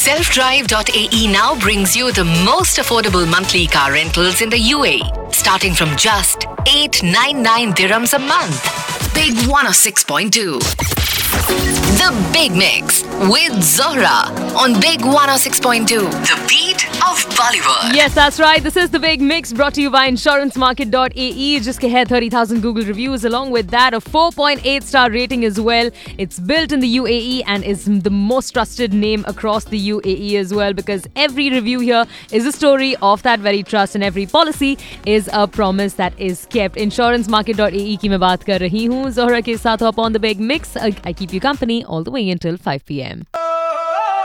Selfdrive.ae now brings you the most affordable monthly car rentals in the UAE, starting from just 899 dirhams a month. Big 106.2. The Big Mix with Zohra on Big 106.2. The beat of Bollywood. Yes, that's right. This is the Big Mix brought to you by insurancemarket.ae. Jiske hai 30,000 Google reviews. Along with that, a 4.8 star rating as well. It's built in the UAE and is the most trusted name across the UAE as well, because every review here is a story of that very trust and every policy is a promise that is kept. Insurancemarket.ae की मैं बात कर रही हूँ. Zohra के साथ आप on the Big Mix. I keep you company all the way until 5 p.m.